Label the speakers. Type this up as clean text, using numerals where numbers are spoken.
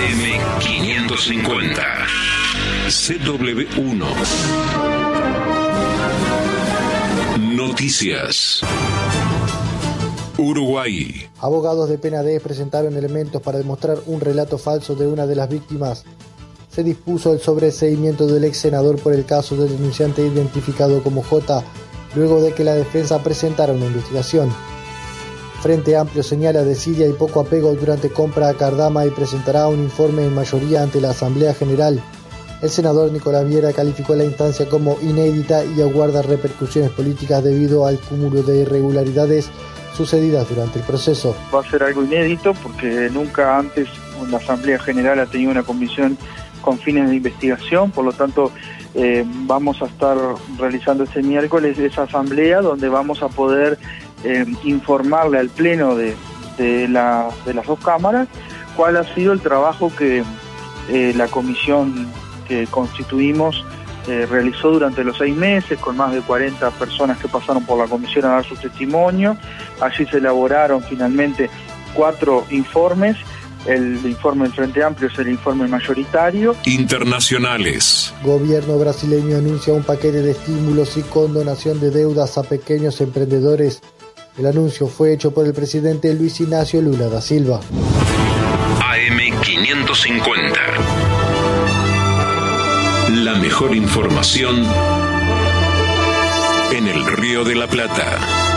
Speaker 1: AM550. CW1. Noticias. Uruguay.
Speaker 2: Abogados de PNAD presentaron elementos para demostrar un relato falso de una de las víctimas. Se dispuso el sobreseimiento del ex senador por el caso del denunciante identificado como J, luego de que la defensa presentara una investigación. Frente Amplio señala desidia y poco apego durante compra a Cardama y presentará un informe en mayoría ante la Asamblea General. El senador Nicolás Viera calificó la instancia como inédita y aguarda repercusiones políticas debido al cúmulo de irregularidades sucedidas durante el proceso.
Speaker 3: Va a ser algo inédito porque nunca antes la Asamblea General ha tenido una comisión con fines de investigación, por lo tanto vamos a estar realizando este miércoles esa asamblea donde vamos a poder informarle al Pleno de las dos cámaras cuál ha sido el trabajo que la comisión que constituimos realizó durante los 6 meses, con más de 40 personas que pasaron por la comisión a dar su testimonio. Allí se elaboraron finalmente 4 informes. El informe del Frente Amplio es el informe mayoritario.
Speaker 1: Internacionales.
Speaker 2: Gobierno brasileño anuncia un paquete de estímulos y condonación de deudas a pequeños emprendedores. El anuncio fue hecho por el presidente Luis Ignacio Lula da Silva.
Speaker 1: AM550. La mejor información en el Río de la Plata.